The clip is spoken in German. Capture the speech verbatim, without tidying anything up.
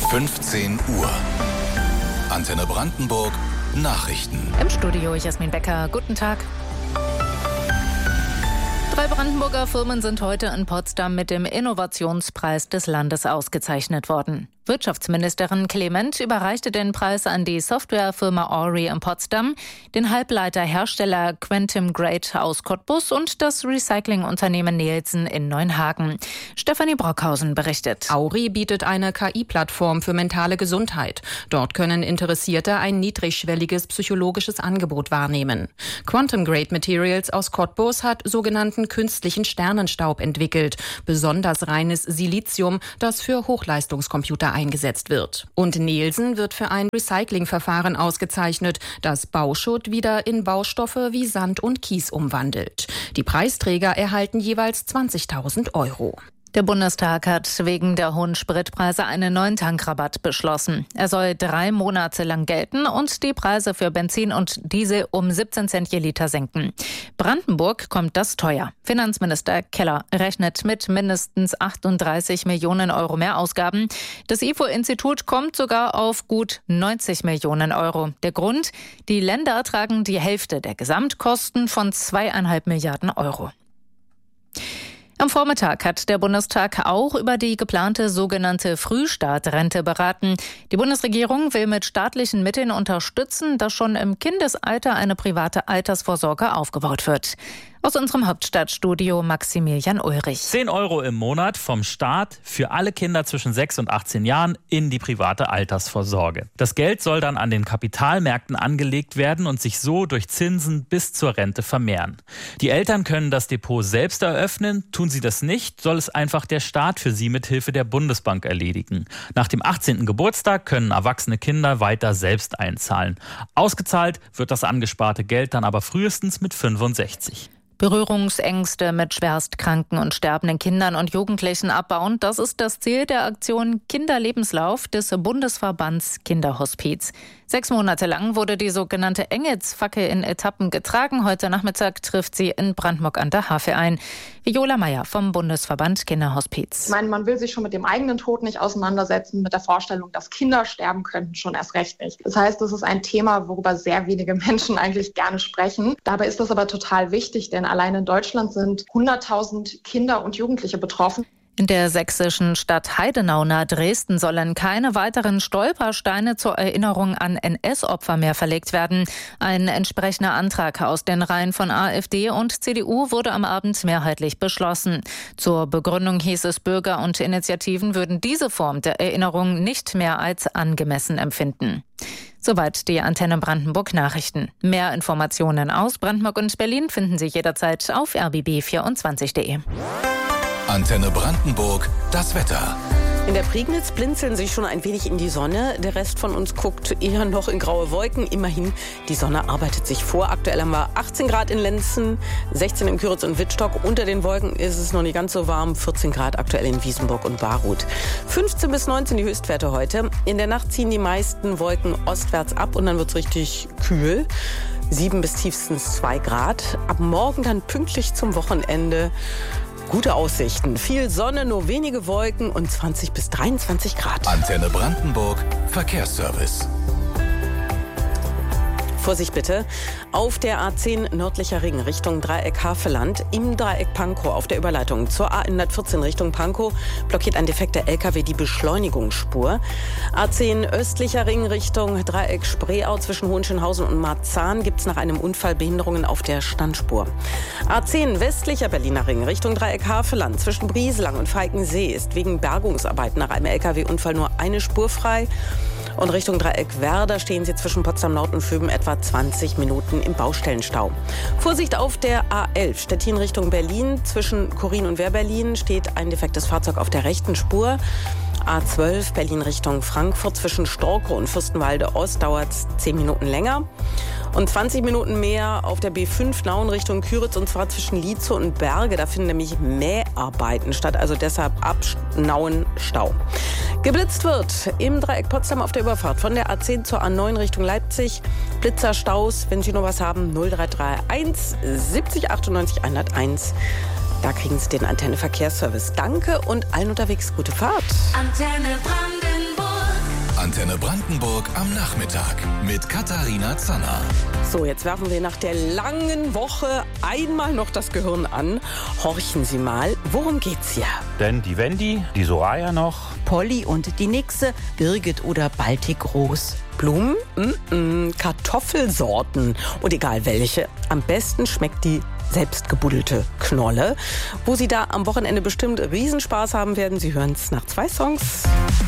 fünfzehn Uhr. Antenne Brandenburg Nachrichten. Im Studio Jasmin Becker. Guten Tag. Drei Brandenburger Firmen sind heute in Potsdam mit dem Innovationspreis des Landes ausgezeichnet worden. Wirtschaftsministerin Clement überreichte den Preis an die Softwarefirma Ori in Potsdam, den Halbleiterhersteller Quantum Grade aus Cottbus und das Recyclingunternehmen Nielsen in Neuenhagen. Stefanie Brockhausen berichtet. Ori bietet eine K I-Plattform für mentale Gesundheit. Dort können Interessierte ein niedrigschwelliges psychologisches Angebot wahrnehmen. Quantum Grade Materials aus Cottbus hat sogenannten künstlichen Sternenstaub entwickelt, besonders reines Silizium, das für Hochleistungscomputer eingesetzt wird. Und Nielsen wird für ein Recyclingverfahren ausgezeichnet, das Bauschutt wieder in Baustoffe wie Sand und Kies umwandelt. Die Preisträger erhalten jeweils zwanzigtausend Euro. Der Bundestag hat wegen der hohen Spritpreise einen neuen Tankrabatt beschlossen. Er soll drei Monate lang gelten und die Preise für Benzin und Diesel um siebzehn Cent je Liter senken. Brandenburg kommt das teuer. Finanzminister Keller rechnet mit mindestens achtunddreißig Millionen Euro Mehrausgaben. Das I F O-Institut kommt sogar auf gut neunzig Millionen Euro. Der Grund? Die Länder tragen die Hälfte der Gesamtkosten von zweieinhalb Milliarden Euro. Am Vormittag hat der Bundestag auch über die geplante sogenannte Frühstartrente beraten. Die Bundesregierung will mit staatlichen Mitteln unterstützen, dass schon im Kindesalter eine private Altersvorsorge aufgebaut wird. Aus unserem Hauptstadtstudio Maximilian Ulrich. zehn Euro im Monat vom Staat für alle Kinder zwischen sechs und achtzehn Jahren in die private Altersvorsorge. Das Geld soll dann an den Kapitalmärkten angelegt werden und sich so durch Zinsen bis zur Rente vermehren. Die Eltern können das Depot selbst eröffnen. Tun sie das nicht, soll es einfach der Staat für sie mit Hilfe der Bundesbank erledigen. Nach dem achtzehnten Geburtstag können erwachsene Kinder weiter selbst einzahlen. Ausgezahlt wird das angesparte Geld dann aber frühestens mit fünfundsechzig. Berührungsängste mit schwerstkranken und sterbenden Kindern und Jugendlichen abbauen, das ist das Ziel der Aktion Kinderlebenslauf des Bundesverbands Kinderhospiz. Sechs Monate lang wurde die sogenannte Engelsfackel in Etappen getragen. Heute Nachmittag trifft sie in Brandenburg an der Havel ein. Viola Meyer vom Bundesverband Kinderhospiz. Ich meine, man will sich schon mit dem eigenen Tod nicht auseinandersetzen, mit der Vorstellung, dass Kinder sterben könnten, schon erst recht nicht. Das heißt, das ist ein Thema, worüber sehr wenige Menschen eigentlich gerne sprechen. Dabei ist das aber total wichtig, denn allein in Deutschland sind hunderttausend Kinder und Jugendliche betroffen. In der sächsischen Stadt Heidenau nahe Dresden sollen keine weiteren Stolpersteine zur Erinnerung an N S-Opfer mehr verlegt werden. Ein entsprechender Antrag aus den Reihen von AfD und C D U wurde am Abend mehrheitlich beschlossen. Zur Begründung hieß es, Bürger und Initiativen würden diese Form der Erinnerung nicht mehr als angemessen empfinden. Soweit die Antenne Brandenburg Nachrichten. Mehr Informationen aus Brandenburg und Berlin finden Sie jederzeit auf r b b vierundzwanzig punkt de. Antenne Brandenburg, das Wetter. In der Prignitz blinzeln sich schon ein wenig in die Sonne. Der Rest von uns guckt eher noch in graue Wolken. Immerhin, die Sonne arbeitet sich vor. Aktuell haben wir achtzehn Grad in Lenzen, sechzehn in Küritz und Wittstock. Unter den Wolken ist es noch nicht ganz so warm. vierzehn Grad aktuell in Wiesenburg und Barut. fünfzehn bis neunzehn die Höchstwerte heute. In der Nacht ziehen die meisten Wolken ostwärts ab und dann wird es richtig kühl. sieben bis tiefstens zwei Grad. Ab morgen dann pünktlich zum Wochenende gute Aussichten. Viel Sonne, nur wenige Wolken und zwanzig bis dreiundzwanzig Grad. Antenne Brandenburg Verkehrsservice. Vorsicht bitte. Auf der A zehn nördlicher Ring Richtung Dreieck Havelland, im Dreieck Pankow auf der Überleitung zur A hundertvierzehn Richtung Pankow blockiert ein defekter L K W die Beschleunigungsspur. A zehn östlicher Ring Richtung Dreieck Spreeau zwischen Hohenschönhausen und Marzahn gibt es nach einem Unfall Behinderungen auf der Standspur. A zehn westlicher Berliner Ring Richtung Dreieck Havelland zwischen Brieselang und Falkensee ist wegen Bergungsarbeiten nach einem L K W-Unfall nur eine Spur frei. Und Richtung Dreieck Werder stehen Sie zwischen Potsdam Nord und Föben etwa zwanzig Minuten im Baustellenstau. Vorsicht auf der A elf Stettin Richtung Berlin. Zwischen Korin und Wehrberlin steht ein defektes Fahrzeug auf der rechten Spur. A zwölf Berlin Richtung Frankfurt zwischen Storkow und Fürstenwalde Ost dauert es zehn Minuten länger. Und zwanzig Minuten mehr auf der B fünf Nauen Richtung Küritz und zwar zwischen Lietzow und Berge. Da finden nämlich Mäharbeiten statt, also deshalb ab Nauen Stau. Geblitzt wird im Dreieck Potsdam auf der Überfahrt von der A zehn zur A neun Richtung Leipzig. Blitzerstaus, wenn Sie noch was haben, null drei drei eins siebzig achtundneunzig hunderteins. Da kriegen Sie den Antenne Verkehrsservice. Danke und allen unterwegs gute Fahrt. Antenne Brandenburg. Antenne Brandenburg am Nachmittag mit Katharina Zanner. So, jetzt werfen wir nach der langen Woche einmal noch das Gehirn an. Horchen Sie mal, worum geht's hier? Denn die Wendy, die Soraya noch, Polly und die Nixe, Birgit oder Baltic Rose. Blumen? Mm-mm, Kartoffelsorten. Und egal welche, am besten schmeckt die selbstgebuddelte Knolle. Wo Sie da am Wochenende bestimmt Riesenspaß haben werden, Sie hören es nach zwei Songs.